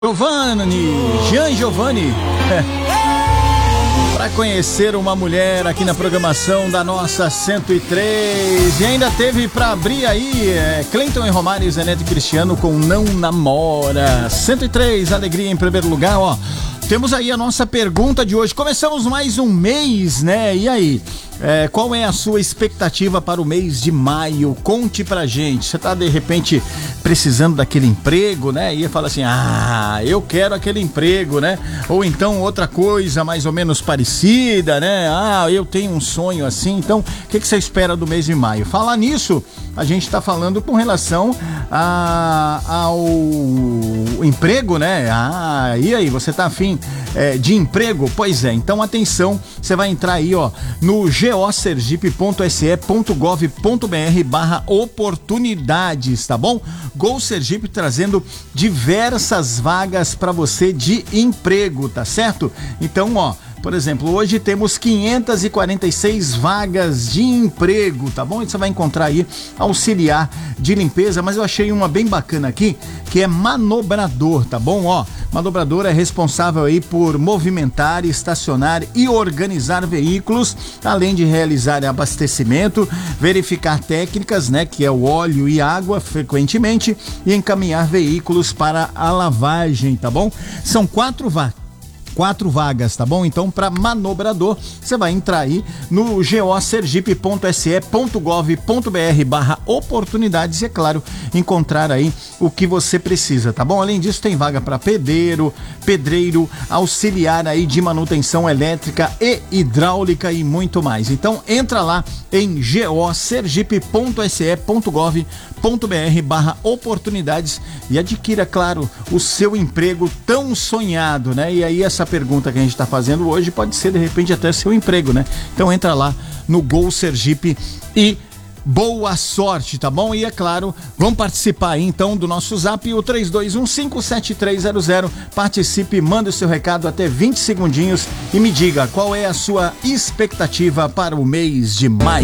Jean Giovanni, para conhecer uma mulher aqui na programação da nossa 103. E ainda teve para abrir aí Cleiton e Romário, Zeneto e Cristiano com Não Namora. 103, alegria em primeiro lugar, ó. Temos aí a nossa pergunta de hoje. Começamos mais um mês, né? E aí? Qual é a sua expectativa para o mês de maio? Conte pra gente. Você tá de repente precisando daquele emprego, né? E fala assim, eu quero aquele emprego, né? Ou então outra coisa mais ou menos parecida, né? Eu tenho um sonho assim. Então, o que você espera do mês de maio? Falar nisso, a gente tá falando com relação ao emprego, né? E aí, você tá afim de emprego? Pois é, então atenção, você vai entrar aí, ó, no gosergipe.se.gov.br/oportunidades, tá bom? Go Sergipe trazendo diversas vagas para você de emprego, tá certo? Então, ó, por exemplo, hoje temos 546 vagas de emprego, tá bom? E você vai encontrar aí auxiliar de limpeza, mas eu achei uma bem bacana aqui, que é manobrador, tá bom? Ó, manobrador é responsável aí por movimentar, estacionar e organizar veículos, além de realizar abastecimento, verificar técnicas, né, que é o óleo e água frequentemente, e encaminhar veículos para a lavagem, tá bom? São 4 vagas, tá bom? Então, para manobrador, você vai entrar aí no gosergipe.se.gov.br/oportunidades e, é claro, encontrar aí o que você precisa, tá bom? Além disso, tem vaga para pedreiro, auxiliar aí de manutenção elétrica e hidráulica e muito mais. Então, entra lá em gosergipe.se.gov.br/oportunidades e adquira, claro, o seu emprego tão sonhado, né? E aí, essa pergunta que a gente está fazendo hoje pode ser, de repente, até seu emprego, né? Então entra lá no Go Sergipe e boa sorte, tá bom? E é claro, vamos participar aí então do nosso zap, o 32157300. Participe, manda o seu recado até 20 segundinhos e me diga qual é a sua expectativa para o mês de maio.